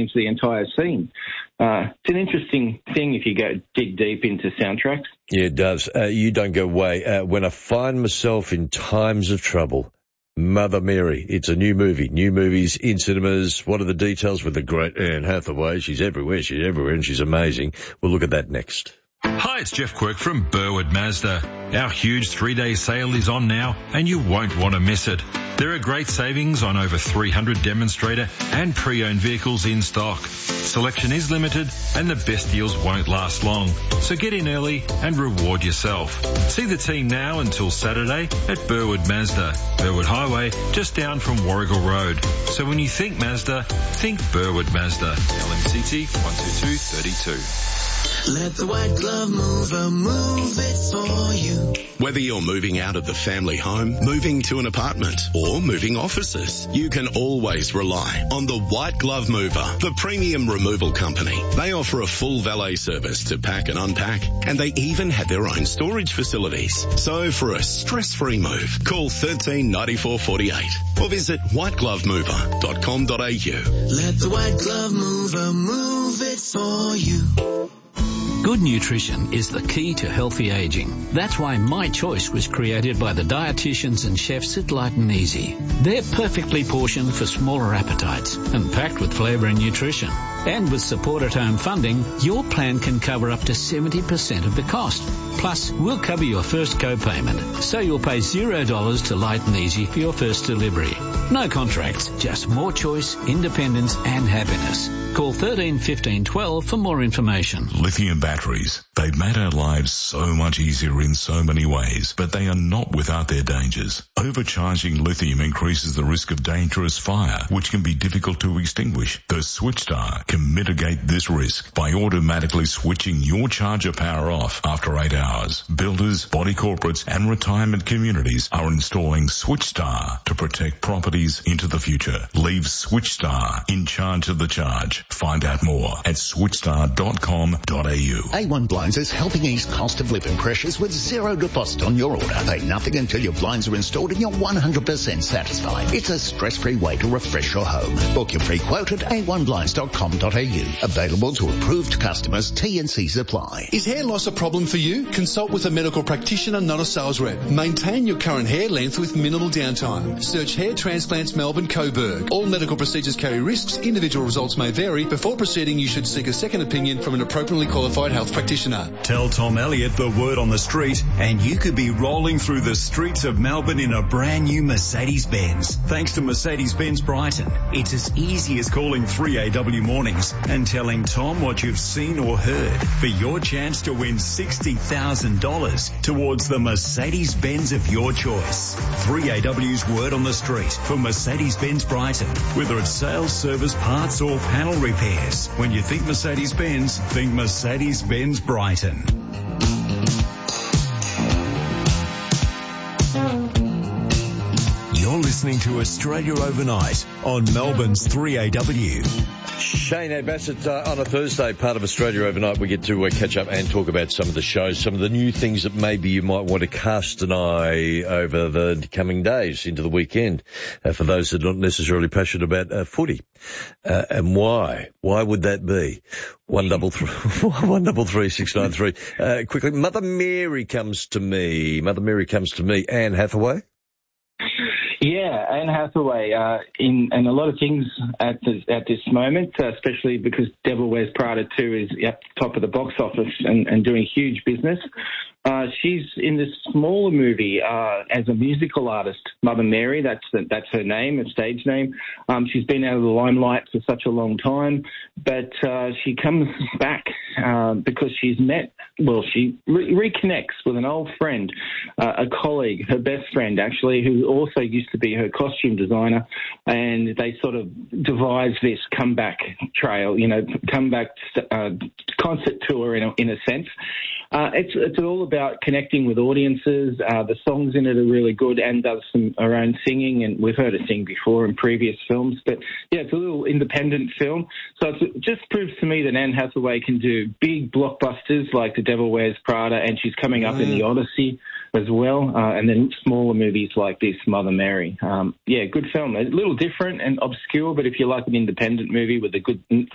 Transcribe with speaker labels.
Speaker 1: change the entire scene. It's an interesting thing if you dig deep into soundtracks.
Speaker 2: Yeah, it does. You don't go away. When I find myself in times of trouble, Mother Mary. It's a new movie. New movies in cinemas. What are the details with the great Anne Hathaway? She's everywhere, and she's amazing. We'll look at that next.
Speaker 3: Hi, it's Jeff Quirk from Burwood Mazda. Our huge 3-day sale is on now, and you won't want to miss it. There are great savings on over 300 demonstrator and pre-owned vehicles in stock. Selection is limited, and the best deals won't last long. So get in early and reward yourself. See the team now until Saturday at Burwood Mazda, Burwood Highway, just down from Warrigal Road. So when you think Mazda, think Burwood Mazda. LMCT 12232.
Speaker 4: Let the White Glove Mover move it for you.
Speaker 5: Whether you're moving out of the family home, moving to an apartment, or moving offices, you can always rely on the White Glove Mover, the premium removal company. They offer a full valet service to pack and unpack, and they even have their own storage facilities. So for a stress-free move, call 13 94 48 or visit whiteglovemover.com.au.
Speaker 4: Let the White Glove Mover move it for you.
Speaker 6: Good nutrition is the key to healthy aging. That's why My Choice was created by the dietitians and chefs at Light and Easy. They're perfectly portioned for smaller appetites and packed with flavour and nutrition. And with support at home funding, your plan can cover up to 70% of the cost. Plus, we'll cover your first co-payment, so you'll pay $0 to Light and Easy for your first delivery. No contracts, just more choice, independence and happiness. Call 13 15 12 for more information.
Speaker 7: Lithium batteries. They've made our lives so much easier in so many ways, but they are not without their dangers. Overcharging lithium increases the risk of dangerous fire, which can be difficult to extinguish. The SwitchStar can mitigate this risk by automatically switching your charger power off after 8 hours. Builders, body corporates and retirement communities are installing SwitchStar to protect properties into the future. Leave SwitchStar in charge of the charge. Find out more at switchstar.com.au.
Speaker 8: A1 Blinds is helping ease cost of living pressures with zero deposit on your order. Pay nothing until your blinds are installed and you're 100% satisfied. It's a stress-free way to refresh your home. Book your free quote at a1blinds.com.au. Available to approved customers. T&Cs apply.
Speaker 9: Is hair loss a problem for you? Consult with a medical practitioner, not a sales rep. Maintain your current hair length with minimal downtime. Search Hair Transplants Melbourne Coburg. All medical procedures carry risks. Individual results may vary. Before proceeding, you should seek a second opinion from an appropriately qualified health practitioner.
Speaker 10: Tell Tom Elliott the word on the street and you could be rolling through the streets of Melbourne in a brand new Mercedes-Benz. Thanks to Mercedes-Benz Brighton, it's as easy as calling 3AW Mornings and telling Tom what you've seen or heard for your chance to win $60,000 towards the Mercedes-Benz of your choice. 3AW's word on the street for Mercedes-Benz Brighton. Whether it's sales, service, parts or panel repairs. When you think Mercedes-Benz, think Mercedes-Benz Brighton. You're listening to Australia Overnight on Melbourne's 3AW.
Speaker 2: Shane Bassett on a Thursday, part of Australia Overnight. We get to catch up and talk about some of the shows, some of the new things that maybe you might want to cast an eye over the coming days into the weekend for those that are not necessarily passionate about footy. And why? Why would that be? 133 693. Quickly, Mother Mary comes to me. Anne Hathaway.
Speaker 1: Yeah, Anne Hathaway in a lot of things at this moment, especially because Devil Wears Prada 2 is at the top of the box office and doing huge business. She's in this smaller movie as a musical artist, Mother Mary. That's her name, her stage name. She's been out of the limelight for such a long time, but she comes back because she reconnects with an old friend, a colleague, her best friend actually, who also used to be her costume designer, and they sort of devise this comeback trail, comeback concert tour in a sense. It's all about connecting with audiences. The songs in it are really good. Anne does her own singing, and we've heard her sing before in previous films. But, yeah, it's a little independent film. So it just proves to me that Anne Hathaway can do big blockbusters like The Devil Wears Prada, and she's coming up in The Odyssey as well, and then smaller movies like this, Mother Mary. Good film. A little different and obscure, but if you like an independent movie with a good